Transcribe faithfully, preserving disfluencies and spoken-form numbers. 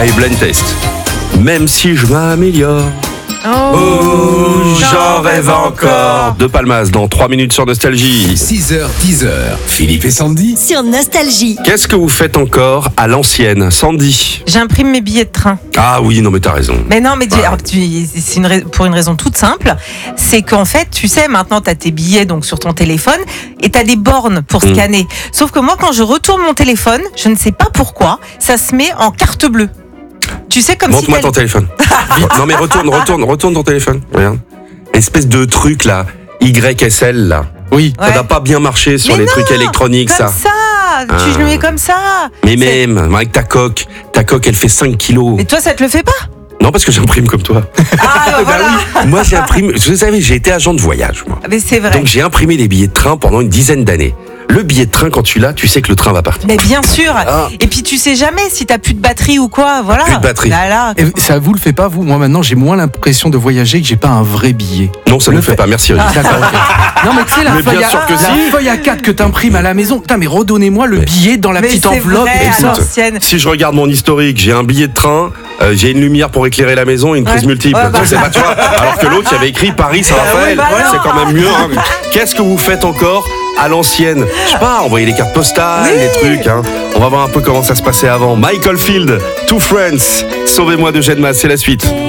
My Blind Test. Même si je m'améliore, Oh, oh, j'en rêve encore. De Palmas dans trois minutes sur Nostalgie. six heures dix, Philippe et Sandy. Sur Nostalgie. Qu'est-ce que vous faites encore à l'ancienne, Sandy? J'imprime mes billets de train. Ah oui, non mais t'as raison. Mais non, mais tu- Ouais. alors, tu- c'est une rais- pour une raison toute simple, c'est qu'en fait, tu sais, maintenant tu as tes billets donc sur ton téléphone et tu as des bornes pour Mm. scanner. Sauf que moi, quand je retourne mon téléphone, je ne sais pas pourquoi, ça se met en carte bleue. Tu sais, comme si Montre-moi t'as- ton téléphone. Non mais retourne, retourne, retourne ton téléphone. Regarde. Espèce de truc là, Y S L là. Oui. Ça Ouais. n'a pas bien marché sur Mais les non, trucs électroniques comme ça. ça, tu Ah. le mets comme ça. Mais C'est- même, avec ta coque, ta coque elle fait cinq kilos. Mais toi, ça te le fait pas? Non parce que j'imprime comme toi. Ah, voilà. Moi j'imprime, vous savez, j'ai été agent de voyage moi. Mais c'est vrai. Donc j'ai imprimé des billets de train pendant une dizaine d'années. Le billet de train quand tu l'as, tu sais que le train va partir. Mais bien sûr. Ah. Et puis tu sais jamais si t'as plus de batterie ou quoi, voilà. Plus de batterie. Là, là. Et ça vous le fait pas, vous? Moi, maintenant, j'ai moins l'impression de voyager que j'ai pas un vrai billet. Non, ça ne Le le fait fait- pas, merci Rudy. D'accord, ok. Non, mais tu sais, la, Mais bien feuille à, sûr que la si. feuille à quatre que t'imprimes à la maison. Putain, mais redonnez-moi le Mais- billet dans la Mais petite c'est enveloppe. vrai, et à ça. l'ancienne. Si je regarde mon historique, j'ai un billet de train, euh, j'ai une lumière pour éclairer la maison et une prise Ouais. multiple. Ouais, bah. Tu sais, c'est pas toi. Alors que l'autre, il avait écrit Paris, Saint-Raphaël. ouais, bah non. C'est quand même mieux. Hein. Qu'est-ce que vous faites encore à l'ancienne? Je sais pas, envoyer des cartes postales, Oui. des trucs. Hein. On va voir un peu comment ça se passait avant. Michael Field, Two Friends. Sauvez-moi de Gedma, c'est la suite.